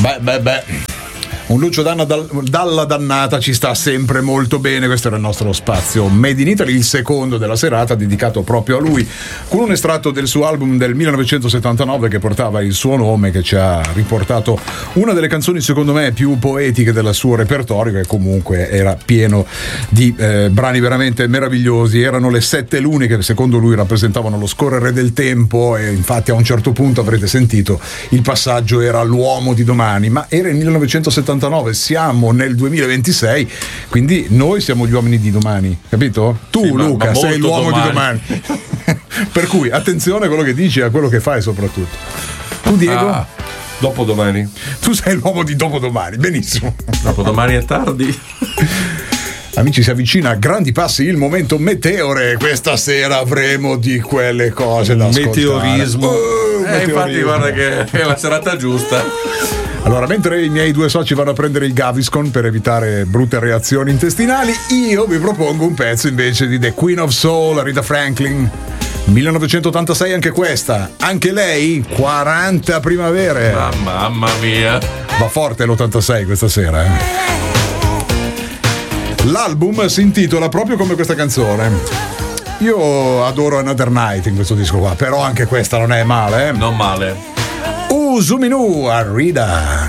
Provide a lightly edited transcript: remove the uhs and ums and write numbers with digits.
Beh. Un Lucio Danna dalla dannata ci sta sempre molto bene. Questo era il nostro spazio Made in Italy, il secondo della serata dedicato proprio a lui, con un estratto del suo album del 1979 che portava il suo nome, che ci ha riportato una delle canzoni secondo me più poetiche del suo repertorio, che comunque era pieno di brani veramente meravigliosi. Erano le 7 lune che secondo lui rappresentavano lo scorrere del tempo, e infatti a un certo punto avrete sentito il passaggio era l'uomo di domani, ma era il 1979, siamo nel 2026, quindi noi siamo gli uomini di domani, capito? Tu, sì, Luca, ma sei l'uomo di domani. Per cui attenzione a quello che dici e a quello che fai soprattutto. Tu, Diego? Dopodomani. Tu sei l'uomo di dopodomani, benissimo. Dopodomani è tardi. Amici, si avvicina a grandi passi il momento meteore. Questa sera avremo di quelle cose da ascoltare. Meteorismo. Meteorismo. Infatti guarda che è la serata giusta. Allora, mentre i miei due soci vanno a prendere il Gaviscon per evitare brutte reazioni intestinali, io vi propongo un pezzo invece di The Queen of Soul, Aretha Franklin. 1986 anche questa, anche lei 40 primavere. Mamma mia. Va forte l'86 questa sera, L'album si intitola proprio come questa canzone. Io adoro Another Night in questo disco qua, però anche questa non è male, Non male. Zuminu Arida.